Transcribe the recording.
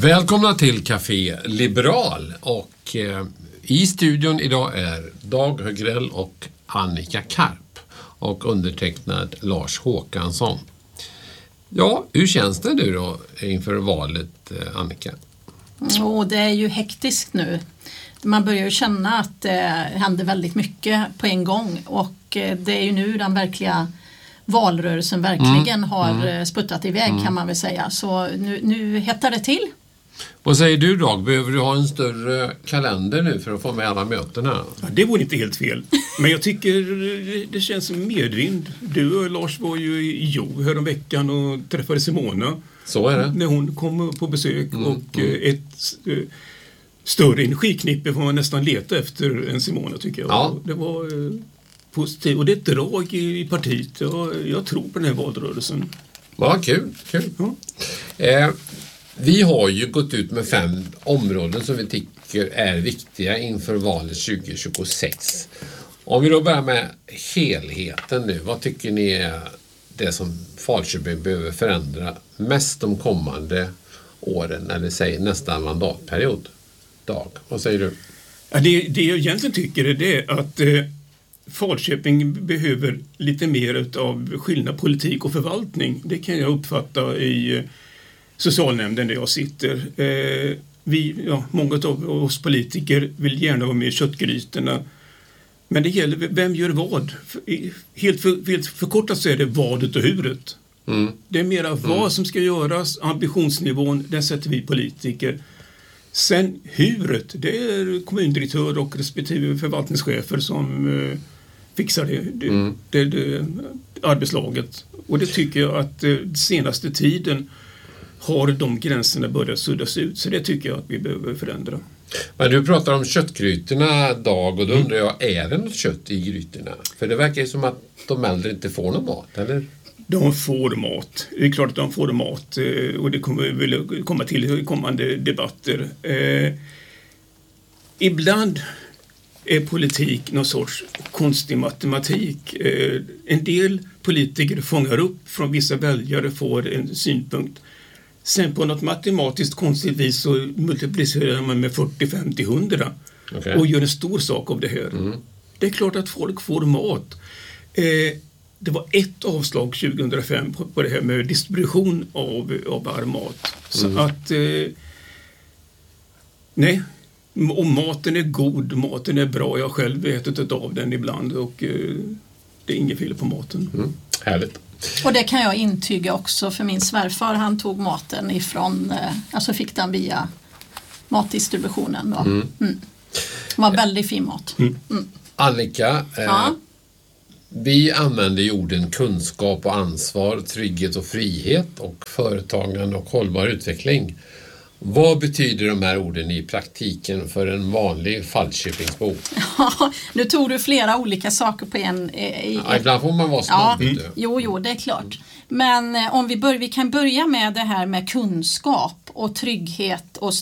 Välkomna till Café Liberal och i studion idag är Dag Högrell och Annika Karp och undertecknad Lars Håkansson. Ja, hur känns det nu då inför valet, Annika? Det är ju hektiskt nu. Man börjar ju känna att det händer väldigt mycket på en gång och det är ju nu den verkliga valrörelsen verkligen har sputtat iväg kan man väl säga. Så nu hettar det till. Vad säger du, Dag? Behöver du ha en större kalender nu för att få med alla mötena? Ja, det vore inte helt fel. Men jag tycker det känns som medvind. Du och Lars var ju i Jo häromveckan och träffade Simona. Så är det. När hon kom på besök och ett större energiknippe får man nästan leta efter en Simona tycker jag. Ja. Det var positivt och det är ett drag i partiet. Jag tror på den här valrörelsen. Ja, kul. Ja. Vi har ju gått ut med 5 områden som vi tycker är viktiga inför valet 2026. Om vi då börjar med helheten nu. Vad tycker ni är det som Falköping behöver förändra mest de kommande åren eller säg nästa mandatperiod? Dag, vad säger du? Ja, det jag egentligen tycker är det att Falköping behöver lite mer av skillnad politik och förvaltning. Det kan jag uppfatta i socialnämnden där jag sitter. Många av oss politiker vill gärna vara med i köttgrytorna. Men det gäller vem gör vad. Helt förkortat så är det vadet och huret. Det är mera vad som ska göras, ambitionsnivån, den sätter vi politiker. Sen huret, det är kommundirektör och respektive förvaltningschefer som fixar det arbetslaget. Och det tycker jag att senaste tiden har de gränserna börjat suddas ut. Så det tycker jag att vi behöver förändra. Men du pratar om köttgrytorna, Dag, och då undrar jag, är det något kött i grytorna? För det verkar ju som att de äldre inte får någon mat, eller? De får mat. Det är klart att de får mat och det kommer väl komma till i kommande debatter. Ibland är politik någon sorts konstig matematik. En del politiker fångar upp från vissa väljare, får en synpunkt. Sen på något matematiskt konstigt vis så multiplicerar man med 40, 50, 100 och gör en stor sak av det här. Det är klart att folk får mat. Det var ett avslag 2005 på det här med distribution av varm mat. Så att nej, och maten är god, maten är bra. Jag har själv ätit av den ibland och det är inget fel på maten. Härligt. Och det kan jag intyga också för min svärfar. Han tog maten ifrån, alltså fick den via matdistributionen då. Det var väldigt fin mat. Annika, vi använder ju orden kunskap och ansvar, trygghet och frihet och företagande och hållbar utveckling. Vad betyder de här orden i praktiken för en vanlig Falköpingsbo? Ja, nu tog du flera olika saker på en. Ibland får man vara snabb. Jo, det är klart. Men om vi kan börja med det här med kunskap och trygghet och